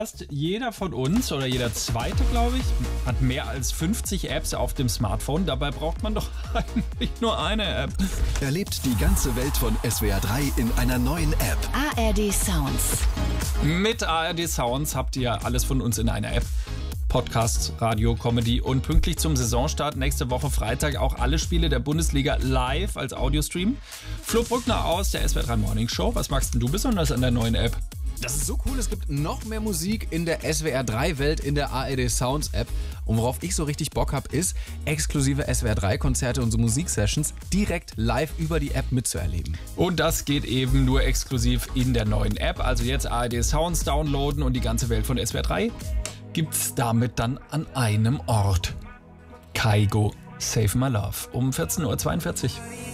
Fast jeder von uns oder jeder Zweite, glaube ich, hat mehr als 50 Apps auf dem Smartphone. Dabei braucht man doch eigentlich nur eine App. Erlebt die ganze Welt von SWR 3 in einer neuen App. ARD Sounds. Mit ARD Sounds habt ihr alles von uns in einer App. Podcast, Radio, Comedy und pünktlich zum Saisonstart nächste Woche Freitag auch alle Spiele der Bundesliga live als Audiostream. Flo Brückner aus der SWR 3 Morning Show. Was magst denn du besonders an der neuen App? Das ist so cool, es gibt noch mehr Musik in der SWR 3 Welt in der ARD Sounds App. Und worauf ich so richtig Bock habe, ist exklusive SWR 3 Konzerte und so Musiksessions direkt live über die App mitzuerleben. Und das geht eben nur exklusiv in der neuen App. Also jetzt ARD Sounds downloaden und die ganze Welt von SWR 3 gibt's damit dann an einem Ort. Kaigo, Save My Love um 14:42 Uhr.